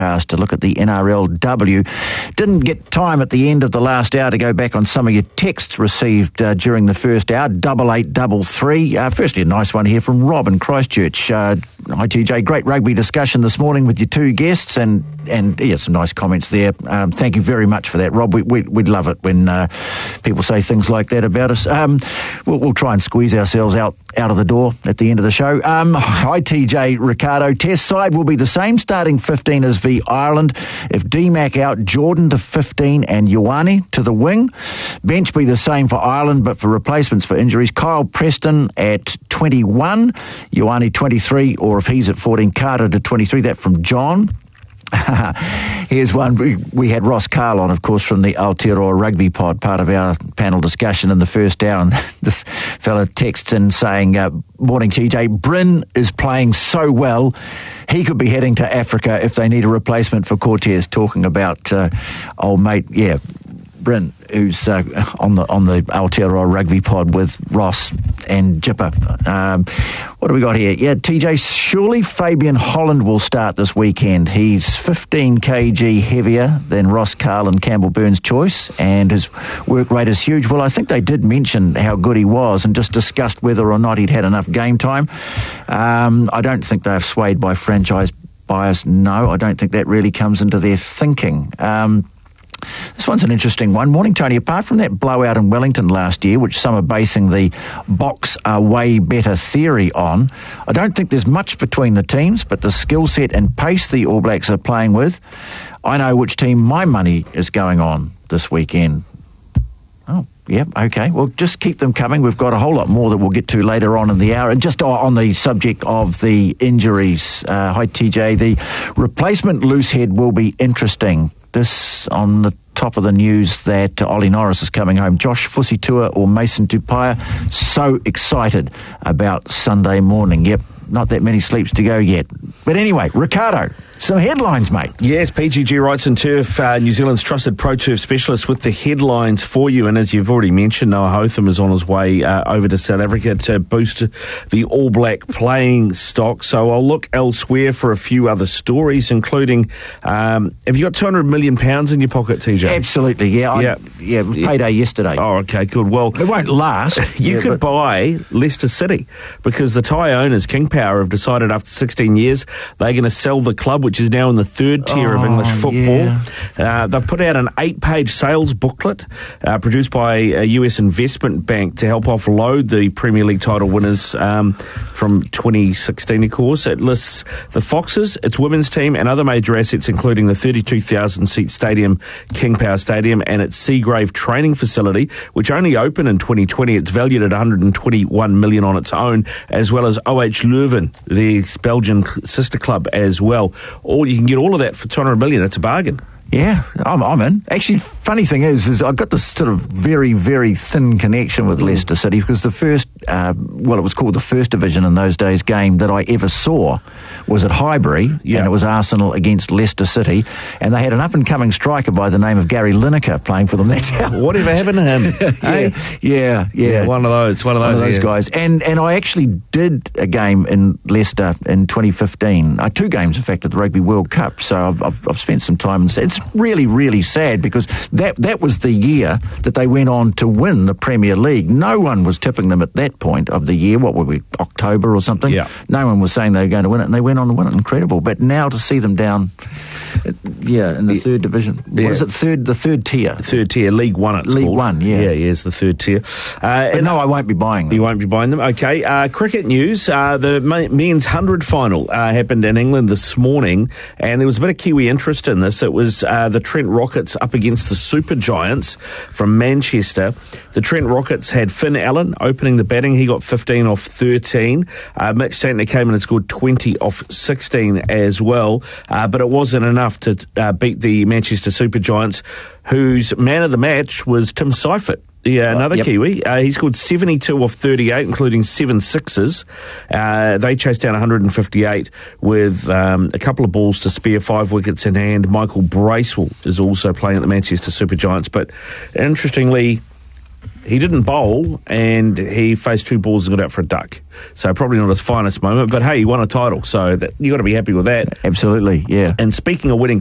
to look at the NRLW. Didn't get time at the end of the last hour to go back on some of your texts received during the first hour. 8833. Firstly, a nice one here from Rob in Christchurch. Hi TJ, great rugby discussion this morning with your two guests, and yeah, some nice comments there. Thank you very much for that, Rob. We'd love it when people say things like that about us. We'll try and squeeze ourselves out of the door at the end of the show. Hi TJ, Ricardo. Test side will be the same, starting 15 as v Ireland. If D-Mac out, Jordan to 15 and Ioane to the wing. Bench be the same for Ireland, but for replacements for injuries, Kyle Preston at 21, Ioane 23, or if he's at 14, Carter to 23. That from John. Here's one. We had Ross Carl on, of course, from the Aotearoa Rugby Pod, part of our panel discussion in the first hour, and this fella texts in saying, morning TJ, Bryn is playing so well, he could be heading to Africa if they need a replacement for Cortez, talking about old mate, Bryn, who's on the Aotearoa Rugby Pod with Ross and Jipper. What do we got here? Yeah, TJ, surely Fabian Holland will start this weekend. He's 15 kg heavier than Ross Carl and Campbell Burns' choice, and his work rate is huge. Well, I think they did mention how good he was and just discussed whether or not he'd had enough game time. I don't think they're swayed by franchise bias. No, I don't think that really comes into their thinking. This one's an interesting one. Morning, Tony. Apart from that blowout in Wellington last year, which some are basing the box are way better theory on, I don't think there's much between the teams, but the skill set and pace the All Blacks are playing with, I know which team my money is going on this weekend. Oh, yeah, okay. Well, just keep them coming. We've got a whole lot more that we'll get to later on in the hour. And just on the subject of the injuries, hi TJ, the replacement loose head will be interesting. This on the top of the news that Ollie Norris is coming home. Josh Fusitua or Mason Tupaia, so excited about Sunday morning. Yep, not that many sleeps to go yet. But anyway, Ricardo, some headlines, mate. Yes, PGG Rights and Turf, New Zealand's trusted Pro Turf specialist, with the headlines for you. And as you've already mentioned, Noah Hotham is on his way over to South Africa to boost the All Black playing stock. So I'll look elsewhere for a few other stories, including, have you got £200 million in your pocket, TJ? Absolutely, yeah. It was payday yesterday. Oh, okay, good. Well, it won't last. You could buy Leicester City, because the Thai owners, King Power, have decided after 16 years they're going to sell the club, which is now in the third tier of English football. Yeah. They've put out an 8-page sales booklet produced by a US investment bank to help offload the Premier League title winners from 2016, of course. It lists the Foxes, its women's team, and other major assets, including the 32,000-seat stadium, King Power Stadium, and its Seagrave training facility, which only opened in 2020. It's valued at $121 million on its own, as well as OH Leuven, the Belgian sister club, as well. You can get all of that for $200 million. It's a bargain. Yeah, I'm in. Actually, funny thing is I've got this sort of very, very thin connection with Leicester City, because the first, it was called the First Division in those days, game that I ever saw was at Highbury, and it was Arsenal against Leicester City, and they had an up-and-coming striker by the name of Gary Lineker playing for them. That's how. Whatever happened to him? Yeah. One of those guys. And I actually did a game in Leicester in 2015. 2 games, in fact, at the Rugby World Cup. So I've spent some time. It's really, really sad, because that was the year that they went on to win the Premier League. No one was tipping them at that point of the year. What were we, October or something? Yeah. No one was saying they were going to win it, and they went on to win it. Incredible. But now to see them down, in the third division. What is it? The third tier. Third tier, League One. It's League called. One. Yeah, it's the third tier. But no, I won't be buying them. You won't be buying them. Okay. Cricket news. The men's 100 final happened in England this morning, and there was a bit of Kiwi interest in this. It was the Trent Rockets up against the Super Giants from Manchester. The Trent Rockets had Finn Allen opening the batting. He got 15 off 13. Mitch Santner came in and scored 20 off 16 as well. But it wasn't enough to beat the Manchester Super Giants, whose man of the match was Tim Seifert. Yeah, another Kiwi. He scored 72 off 38, including 7 sixes. They chased down 158 with a couple of balls to spare, 5 wickets in hand. Michael Bracewell is also playing at the Manchester Super Giants. But interestingly, he didn't bowl, and he faced 2 balls and got out for a duck. So probably not his finest moment, but hey, he won a title, so you got to be happy with that. Absolutely, yeah. And speaking of winning